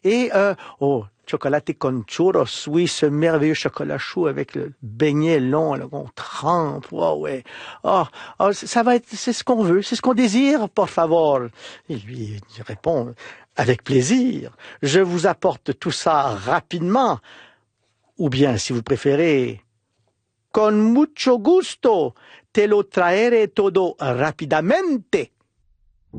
Et, chocolatey con churros, oui, ce merveilleux chocolat chaud avec le beignet long, là, qu'on trempe, oh, ouais. Ça va être, c'est ce qu'on veut, c'est ce qu'on désire, por favor. Et lui, il répond, avec plaisir. Je vous apporte tout ça rapidement. Ou bien, si vous préférez, con mucho gusto, te lo traeré todo rapidamente.